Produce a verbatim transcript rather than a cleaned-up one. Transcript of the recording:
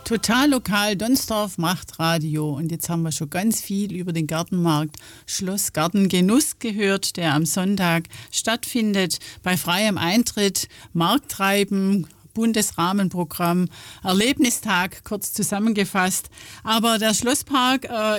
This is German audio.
Total lokal, Donsdorf macht Radio. Und jetzt haben wir schon ganz viel über den Gartenmarkt Schloss Gartengenuss gehört, der am Sonntag stattfindet. Bei freiem Eintritt, Markttreiben, Bundesrahmenprogramm, Erlebnistag, kurz zusammengefasst. Aber der Schlosspark äh,